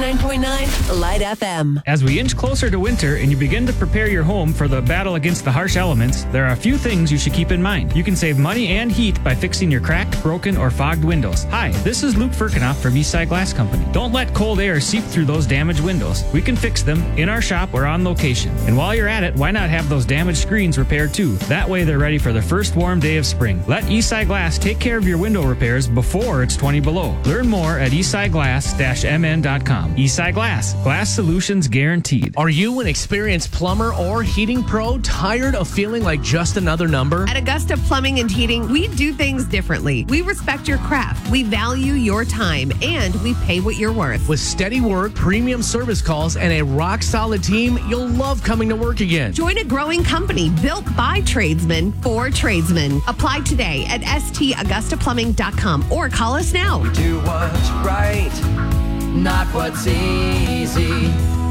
89.9 Light FM. As we inch closer to winter and you begin to prepare your home for the battle against the harsh elements, there are a few things you should keep in mind. You can save money and heat by fixing your cracked, broken, or fogged windows. Hi, this is Luke Firkinoff from Eastside Glass Company. Don't let cold air seep through those damaged windows. We can fix them in our shop or on location. And while you're at it, why not have those damaged screens repaired too? That way they're ready for the first warm day of spring. Let Eastside Glass take care of your window repairs before it's 20 below. Learn more at eastsideglass-mn.com. Eastside Glass. Glass solutions guaranteed. Are you an experienced plumber or heating pro tired of feeling like just another number? At Augusta Plumbing and Heating, we do things differently. We respect your craft. We value your time, and we pay what you're worth. With steady work, premium service calls, and a rock-solid team, you'll love coming to work again. Join a growing company built by tradesmen for tradesmen. Apply today at stAugustaPlumbing.com or call us now. We do what's right, not what's easy.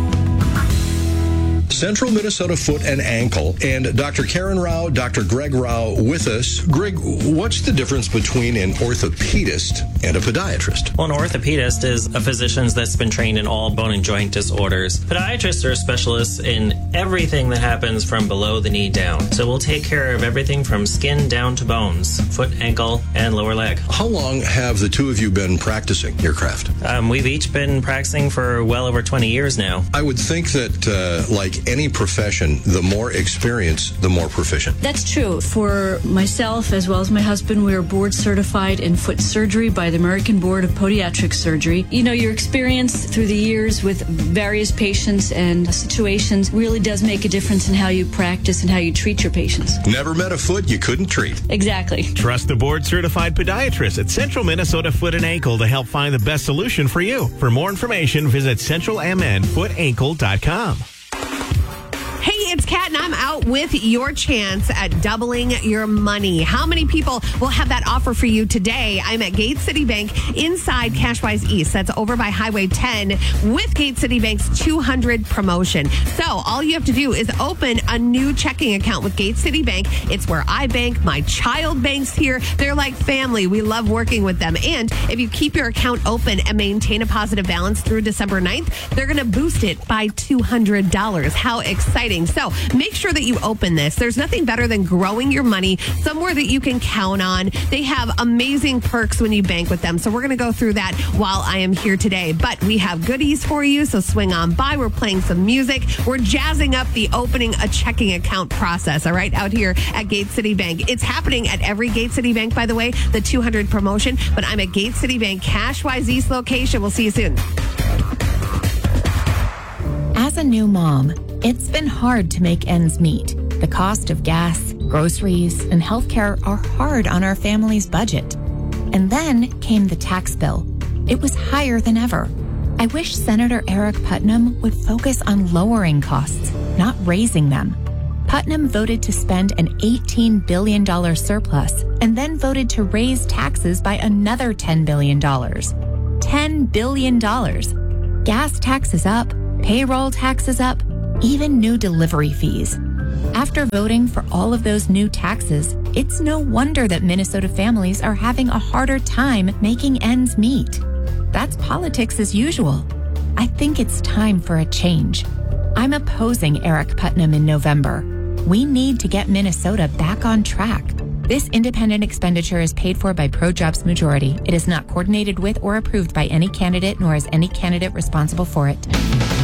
Central Minnesota Foot and Ankle, and Dr. Karen Rao, Dr. Greg Rao with us. Greg, what's the difference between an orthopedist and a podiatrist? Well, an orthopedist is a physician that's been trained in all bone and joint disorders. Podiatrists are specialists in everything that happens from below the knee down. So we'll take care of everything from skin down to bones, foot, ankle, and lower leg. How long have the two of you been practicing your craft? We've each been practicing for well over 20 years now. I would think that, like any profession, the more experience, the more proficient. That's true. For myself, as well as my husband, we are board certified in foot surgery by the American Board of Podiatric Surgery. You know, your experience through the years with various patients and situations really does make a difference in how you practice and how you treat your patients. Never met a foot you couldn't treat. Exactly. Trust the board certified podiatrist at Central Minnesota Foot and Ankle to help find the best solution for you. For more information, visit centralmnfootankle.com. Hey, it's Kat, and I'm out with your chance at doubling your money. How many people will have that offer for you today? I'm at Gate City Bank inside Cashwise East. That's over by Highway 10 with Gate City Bank's 200 promotion. So all you have to do is open a new checking account with Gate City Bank. It's where I bank. My child banks here. They're like family. We love working with them. And if you keep your account open and maintain a positive balance through December 9th, they're going to boost it by $200. How exciting. So make sure that you open this. There's nothing better than growing your money somewhere that you can count on. They have amazing perks when you bank with them. So we're going to go through that while I am here today. But we have goodies for you. So swing on by. We're playing some music. We're jazzing up the opening a checking account process. All right. Out here at Gate City Bank. It's happening at every Gate City Bank, by the way, the 200 promotion. But I'm at Gate City Bank, Cashwise East location. We'll see you soon. As a new mom, it's been hard to make ends meet. The cost of gas, groceries, and healthcare are hard on our family's budget. And then came the tax bill. It was higher than ever. I wish Senator Eric Putnam would focus on lowering costs, not raising them. Putnam voted to spend an $18 billion surplus and then voted to raise taxes by another $10 billion. $10 billion. Gas taxes up, payroll taxes up, even new delivery fees. After voting for all of those new taxes, it's no wonder that Minnesota families are having a harder time making ends meet. That's politics as usual. I think it's time for a change. I'm opposing Eric Putnam in November. We need to get Minnesota back on track. This independent expenditure is paid for by Pro-Jobs Majority. It is not coordinated with or approved by any candidate, nor is any candidate responsible for it.